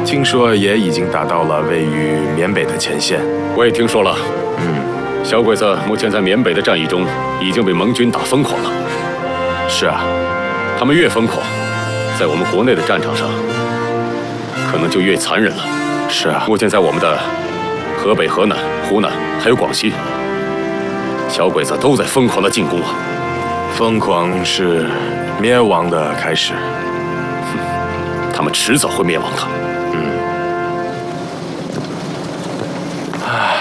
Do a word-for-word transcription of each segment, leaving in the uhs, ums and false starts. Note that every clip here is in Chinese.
听说也已经打到了位于缅北的前线。 我也听说了。 嗯， 小鬼子目前在缅北的战役中已经被盟军打疯狂了。 是啊， 他们越疯狂，在我们国内的战场上，可能就越残忍了。 是啊， 目前在我们的河北、河南、湖南还有广西，小鬼子都在疯狂的进攻啊！ 疯狂是灭亡的开始。 哼，他们迟早会灭亡的。 嗯。唉，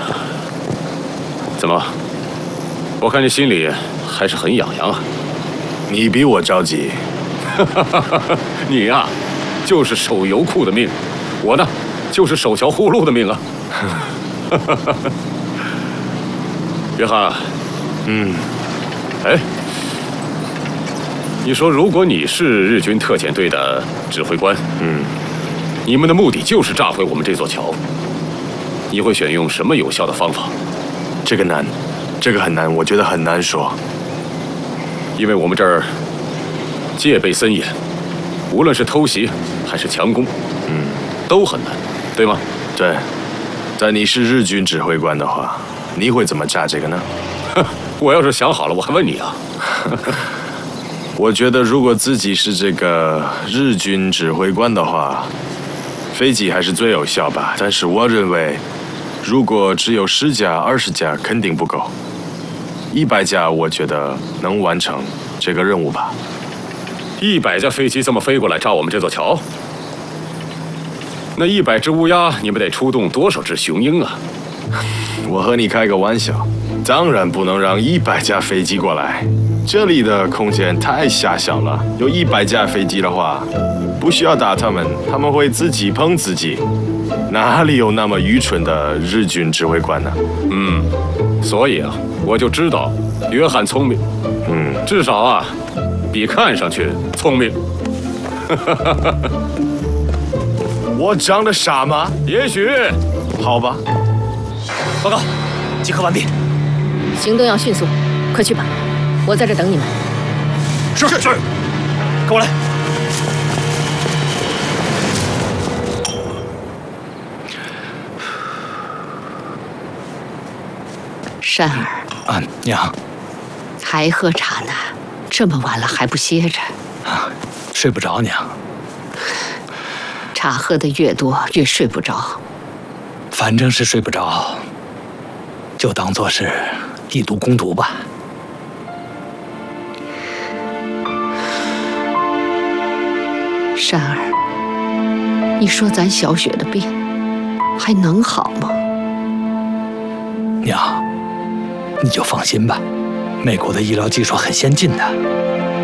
怎么？我看你心里还是很痒痒啊。 你比我着急。 你呀、啊，就是守油库的命，我呢，就是守桥护路的命啊。约翰， 嗯， 哎，你说如果你是日军特遣队的指挥官， 嗯， 你们的目的就是炸毁我们这座桥，你会选用什么有效的方法？ 这个难，这个很难，我觉得很难说， 因为我们这儿戒备森严，无论是偷袭还是强攻， 嗯， 都很难，对吗？ 对。但你是日军指挥官的话，你会怎么炸这个呢？ 我要是想好了，我还问你啊。 我觉得如果自己是这个日军指挥官的话，飞机还是最有效吧。但是我认为，如果只有十架、二十架，肯定不够。一百架，我觉得能完成这个任务吧。 一百架飞机这么飞过来炸我们这座桥？那一百只乌鸦，你们得出动多少只雄鹰啊？ 我和你开个玩笑，当然不能让一百架飞机过来，这里的空间太狭小了。有一百架飞机的话，不需要打他们，他们会自己碰自己。哪里有那么愚蠢的日军指挥官呢？ 嗯，所以啊，我就知道约翰聪明， 嗯， 至少啊，比看上去聪明。 我长得傻吗？ 也许。 好吧。 报告，集合完毕。 行动要迅速，快去吧，我在这等你们。 是是，跟我来。 善儿， 啊，娘， 还喝茶呢？这么晚了还不歇着？ 啊，睡不着，娘。 茶喝的越多，越睡不着。 反正是睡不着，就当做是以毒攻毒吧。 善儿，你说咱小雪的病还能好吗？ 娘，你就放心吧，美国的医疗技术很先进的，